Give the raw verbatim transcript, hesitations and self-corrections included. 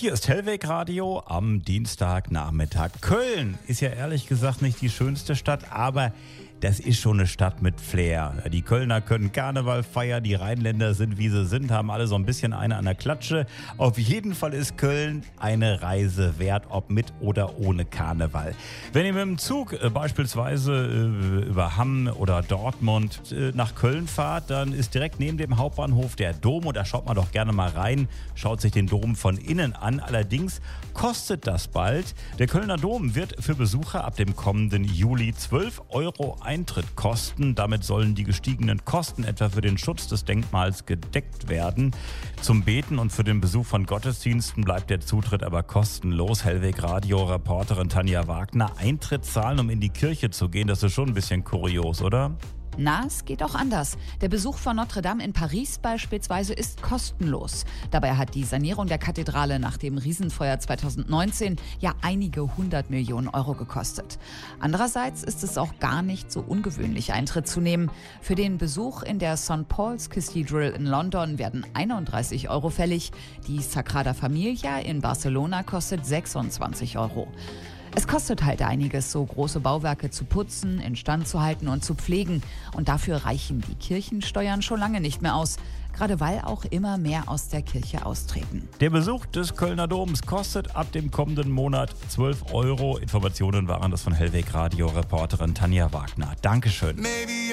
Hier ist Hellweg Radio am Dienstagnachmittag. Köln ist ja ehrlich gesagt nicht die schönste Stadt, aber das ist schon eine Stadt mit Flair. Die Kölner können Karneval feiern, die Rheinländer sind wie sie sind, haben alle so ein bisschen eine an der Klatsche. Auf jeden Fall ist Köln eine Reise wert, ob mit oder ohne Karneval. Wenn ihr mit dem Zug äh, beispielsweise äh, über Hamm oder Dortmund äh, nach Köln fahrt, dann ist direkt neben dem Hauptbahnhof der Dom und da schaut man doch gerne mal rein, schaut sich den Dom von innen an. Allerdings kostet das bald. Der Kölner Dom wird für Besucher ab dem kommenden Juli zwölf Euro Eintritt kosten. Damit sollen die gestiegenen Kosten etwa für den Schutz des Denkmals gedeckt werden. Zum Beten und für den Besuch von Gottesdiensten bleibt der Zutritt aber kostenlos. Hellweg Radio Reporterin Tanja Wagner, Eintritt zahlen, um in die Kirche zu gehen, das ist schon ein bisschen kurios, oder? Na, es geht auch anders. Der Besuch von Notre Dame in Paris beispielsweise ist kostenlos. Dabei hat die Sanierung der Kathedrale nach dem Riesenfeuer zweitausendneunzehn ja einige hundert Millionen Euro gekostet. Andererseits ist es auch gar nicht so ungewöhnlich, Eintritt zu nehmen. Für den Besuch in der Sankt Paul's Cathedral in London werden einunddreißig Euro fällig. Die Sagrada Familia in Barcelona kostet sechsundzwanzig Euro. Es kostet halt einiges, so große Bauwerke zu putzen, instand zu halten und zu pflegen. Und dafür reichen die Kirchensteuern schon lange nicht mehr aus. Gerade weil auch immer mehr aus der Kirche austreten. Der Besuch des Kölner Doms kostet ab dem kommenden Monat zwölf Euro. Informationen waren das von Hellweg Radio Reporterin Tanja Wagner. Dankeschön.